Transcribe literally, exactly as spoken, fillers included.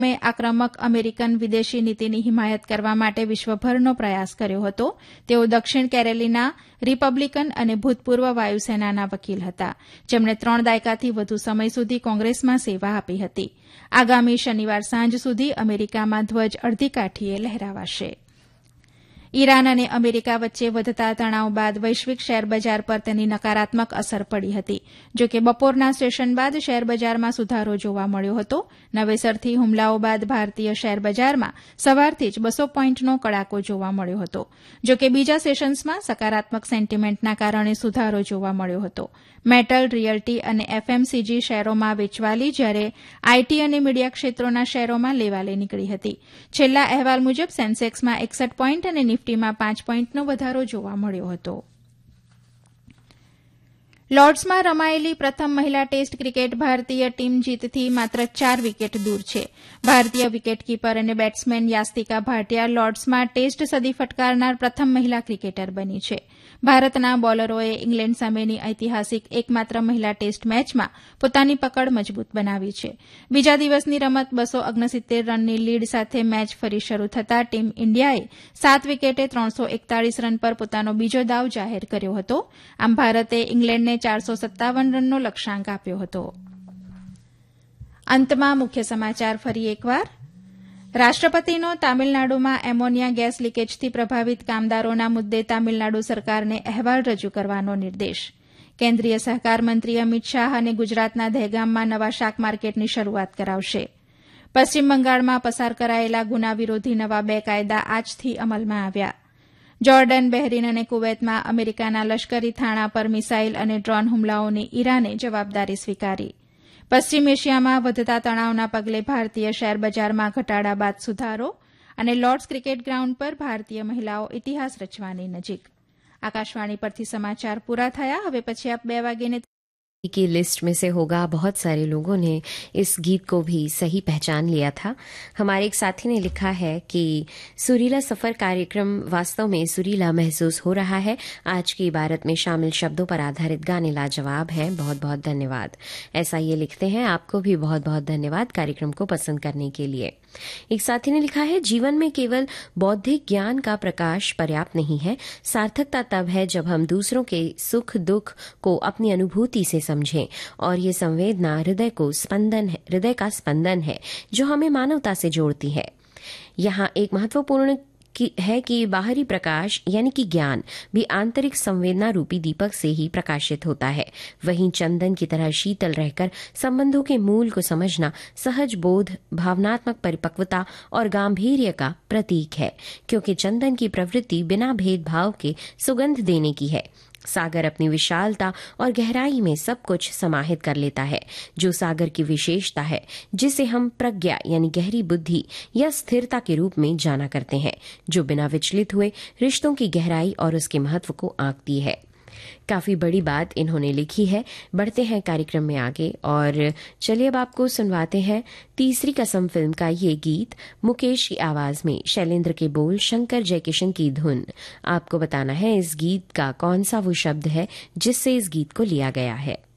મેં આક્રમક અમેરિકન વિદેશી નીતિની હિમાયત કરવા માટે વિશ્વભરનો પ્રયાસ કર્યો હતો. તેઓ દક્ષિણ કેરોલિના રિપબ્લિકન અને ભૂતપૂર્વ વાયુસેનાના વકીલ હતા, જેમણે ત્રણ દાયકાથી વધુ સમય સુધી કોંગ્રેસમાં સેવા આપી હતી. આગામી શનિવાર સાંજ સુધી અમેરિકામાં ધ્વજ અડધી કાઠીએ લહેરાવાશે. ઈરાન અને અમેરિકા વચ્ચે વધતા તણાવ બાદ વૈશ્વિક શેરબજાર પર તેની નકારાત્મક અસર પડી હતી. જો કે બપોરના સેશન બાદ શેરબજારમાં સુધારો જોવા મળ્યો હતો. નવેસરથી હુમલાઓ બાદ ભારતીય શેરબજારમાં સવારથી જ બસો પોઈન્ટનો કડાકો જોવા મળ્યો હતો. જો કે બીજા સેશન્સમાં સકારાત્મક સેન્ટિમેન્ટના કારણે સુધારો જોવા મળ્યો હતો. મેટલ, રિયલ્ટી અને એફએમસીજી શેરોમાં વેચવાલી, જ્યારે આઈટી અને મીડિયા ક્ષેત્રોના શેરોમાં લેવાલી નીકળી હતી. છેલ્લા અહેવાલ મુજબ સેન્સેક્સમાં એકસઠ પોઈન્ટ અને નિફ્ટીમાં પાંચ પોઈન્ટનો વધારો જોવા મળ્યો હતો. લોર્ડ્સમાં રમાયેલી પ્રથમ મહિલા ટેસ્ટ ક્રિકેટ ભારતીય ટીમ જીતથી માત્ર ચાર વિકેટ દૂર છે. ભારતીય વિકેટકીપર અને બેટ્સમેન યાસ્તિકા ભાટિયા લોર્ડ્સમાં ટેસ્ટ સદી ફટકારનાર પ્રથમ મહિલા ક્રિકેટર બની છે. ભારતના બોલરોએ ઇંગ્લેન્ડ સામેની ઐતિહાસિક એકમાત્ર મહિલા ટેસ્ટ મેચમાં પોતાની પકડ મજબૂત બનાવી છે. બીજા દિવસની રમત બસો ઓગણસિત્તેર રનની લીડ સાથે મેચ ફરી શરૂ થતાં ટીમ ઇન્ડિયાએ સાત વિકેટે ત્રણસો એકતાળીસ રન પર પોતાનો બીજો દાવ જાહેર કર્યો હતો. આમ ભારતે ઇંગ્લેન્ડને ચારસો સત્તાવન રનનો લક્ષ્યાંક આપ્યો હતો. અંતમાં મુખ્ય સમાચાર ફરી એકવાર. રાષ્ટ્રપતિનો તામિલનાડુમાં એમોનિયા ગેસ લીકેજથી પ્રભાવિત કામદારોના મુદ્દે તામિલનાડુ સરકારને અહેવાલ રજૂ કરવાનો નિર્દેશ. કેન્દ્રીય સહકાર મંત્રી અમિત શાહ અને ગુજરાતના દહેગામમાં નવા શાક માર્કેટની શરૂઆત કરાવશે. પશ્ચિમ બંગાળમાં પસાર કરાયેલા ગુના વિરોધી નવા બે કાયદા આજથી અમલમાં આવ્યા. જોર્ડન, બહેરીન અને કુવૈતમાં અમેરિકાના લશ્કરી થાણા પર મિસાઇલ અને ડ્રોન હુમલાઓની ઈરાને જવાબદારી સ્વીકારી. પશ્ચિમ એશિયામાં વધતા તણાવના પગલે ભારતીય શેરબજારમાં ઘટાડા બાદ સુધારો અને લોર્ડ્સ ક્રિકેટ ગ્રાઉન્ડ પર ભારતીય મહિલાઓ ઇતિહાસ રચવાની નજીક. આકાશવાણી પરથી સમાચાર પૂરા થયા. હવે પછી આપ બે વાગ્યે की लिस्ट में से होगा. बहुत सारे लोगों ने इस गीत को भी सही पहचान लिया था. हमारे एक साथी ने लिखा है कि सुरीला सफर कार्यक्रम वास्तव में सुरीला महसूस हो रहा है. आज की इबारत में शामिल शब्दों पर आधारित गाने लाजवाब हैं. बहुत बहुत धन्यवाद. ऐसा ये लिखते हैं. आपको भी बहुत बहुत धन्यवाद कार्यक्रम को पसंद करने के लिए. एक साथी ने लिखा है, जीवन में केवल बौद्धिक ज्ञान का प्रकाश पर्याप्त नहीं है. सार्थकता तब है जब हम दूसरों के सुख दुख को अपनी अनुभूति से समझें और ये संवेदना हृदय को स्पंदन है हृदय का स्पंदन है जो हमें मानवता से जोड़ती है. यहाँ एक महत्वपूर्ण की है कि बाहरी प्रकाश यानी कि ज्ञान भी आंतरिक संवेदना रूपी दीपक से ही प्रकाशित होता है. वहीं चंदन की तरह शीतल रहकर संबंधों के मूल को समझना सहज बोध, भावनात्मक परिपक्वता और गांभीर्य का प्रतीक है, क्योंकि चंदन की प्रवृत्ति बिना भेदभाव के सुगंध देने की है. सागर अपनी विशालता और गहराई में सब कुछ समाहित कर लेता है, जो सागर की विशेषता है, जिसे हम प्रज्ञा यानी गहरी बुद्धि या स्थिरता के रूप में जाना करते हैं, जो बिना विचलित हुए रिश्तों की गहराई और उसके महत्व को आंकती है. काफी बड़ी बात इन्होंने लिखी है. बढ़ते हैं कार्यक्रम में आगे और चलिए अब आपको सुनवाते हैं तीसरी कसम फिल्म का ये गीत मुकेश की आवाज में, शैलेंद्र के बोल, शंकर जयकिशन की धुन. आपको बताना है इस गीत का कौन सा वो शब्द है जिससे इस गीत को लिया गया है.